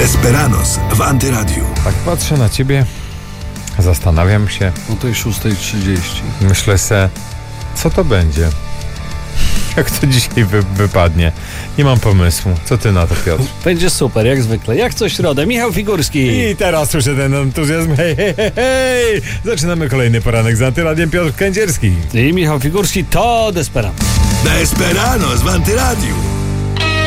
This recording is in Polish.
Desperados w Antyradiu. Tak patrzę na ciebie, zastanawiam się, O tej 6:30. myślę se, co to będzie? Jak to dzisiaj wypadnie? Nie mam pomysłu. Co ty na to, Piotr? Będzie super, jak zwykle. Jak co środę. Michał Figurski. I teraz słyszę ten entuzjazm. Hej, hej, hej, hej! Zaczynamy kolejny poranek z Antyradiem. Piotr Kędzierski. I Michał Figurski to Desperados. Desperados w Antyradiu.